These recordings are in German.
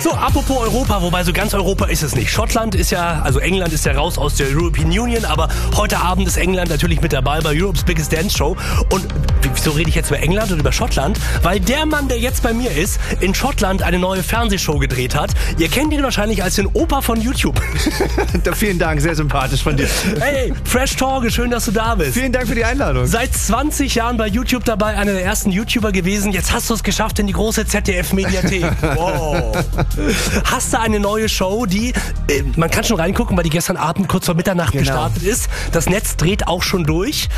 So, apropos Europa, wobei so ganz Europa ist es nicht. Schottland ist ja, also England ist ja raus aus der European Union, aber heute Abend ist England natürlich mit dabei bei Europe's Biggest Dance Show. Und wieso rede ich jetzt über England und über Schottland? Weil der Mann, der jetzt bei mir ist, in Schottland eine neue Fernsehshow gedreht hat. Ihr kennt ihn wahrscheinlich als den Opa von YouTube. Vielen Dank, sehr sympathisch von dir. Hey, Fresh Torge, schön, dass du da bist. Vielen Dank für die Einladung. Seit 20 Jahren bei YouTube dabei, einer der ersten YouTuber gewesen. Jetzt hast du es geschafft in die große ZDF-Mediathek. Wow. Hast du eine neue Show, die, man kann schon reingucken, weil die gestern Abend kurz vor Mitternacht gestartet ist. Das Netz dreht auch schon durch.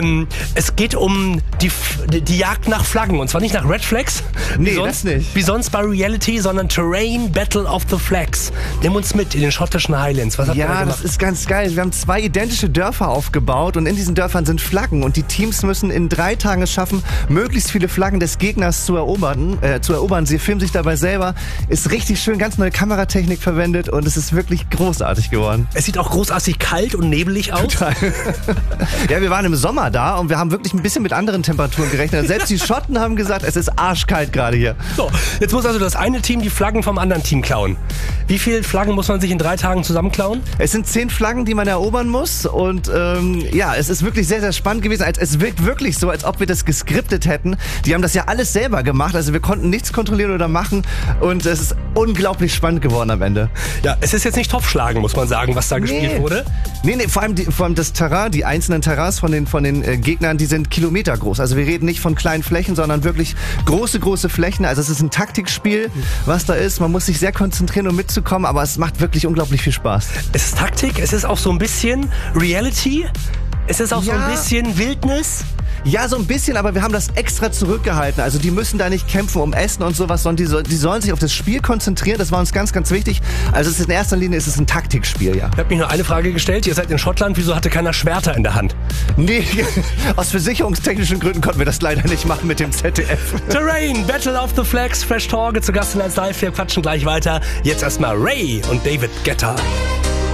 Es geht um die Jagd nach Flaggen. Und zwar nicht nach Red Flags, das nicht. Wie sonst bei Reality, sondern Terrain Battle of the Flags. Nimm uns mit in den schottischen Highlands. Was habt ihr da gemacht? Das ist ganz geil. Wir haben 2 identische Dörfer aufgebaut und in diesen Dörfern sind Flaggen. Und die Teams müssen in 3 Tagen es schaffen, möglichst viele Flaggen des Gegners zu erobern. Sie filmen sich dabei selber. Ist richtig schön, ganz neue Kameratechnik verwendet und es ist wirklich großartig geworden. Es sieht auch großartig kalt und nebelig aus. Total. Ja, wir waren im Sommer da und wir haben wirklich ein bisschen mit anderen Temperaturen gerechnet. Selbst die Schotten haben gesagt, es ist arschkalt gerade hier. So, jetzt muss also das eine Team die Flaggen vom anderen Team klauen. Wie viele Flaggen muss man sich in 3 Tagen zusammenklauen? Es sind 10 Flaggen, die man erobern muss und es ist wirklich sehr, sehr spannend gewesen. Es wirkt wirklich so, als ob wir das geskriptet hätten. Die haben das ja alles selber gemacht, also wir konnten nichts kontrollieren oder machen und es ist unglaublich spannend geworden am Ende. Ja, es ist jetzt nicht Topfschlagen, muss man sagen, was da gespielt wurde. Nee, vor allem das Terrain, die einzelnen Terrains von den Gegnern, die sind Kilometer groß. Also wir reden nicht von kleinen Flächen, sondern wirklich große Flächen. Also es ist ein Taktikspiel, was da ist. Man muss sich sehr konzentrieren, um mitzukommen, aber es macht wirklich unglaublich viel Spaß. Es ist Taktik, es ist auch so ein bisschen Reality, es ist auch so ein bisschen Wildnis. Ja, so ein bisschen, aber wir haben das extra zurückgehalten. Also die müssen da nicht kämpfen um Essen und sowas, sondern die sollen sich auf das Spiel konzentrieren. Das war uns ganz, ganz wichtig. Also in erster Linie ist es ein Taktikspiel, ja. Ich habe mich nur eine Frage gestellt. Ihr seid in Schottland. Wieso hatte keiner Schwerter in der Hand? Nee, aus versicherungstechnischen Gründen konnten wir das leider nicht machen mit dem ZDF. Terrain, Battle of the Flags, Fresh Torge zu Gast in 1 Live. Wir quatschen gleich weiter. Jetzt erstmal Ray und David Guetta.